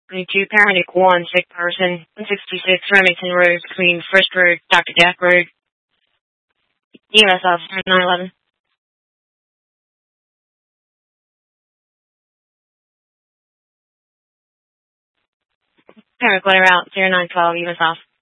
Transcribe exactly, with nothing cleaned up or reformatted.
twenty-two, paramedic one, sick person, one sixty-six Remington Road between First Road, Doctor Jack Road. E M S officer nine eleven. Paramedic letter out, zero nine twelve, E M S off.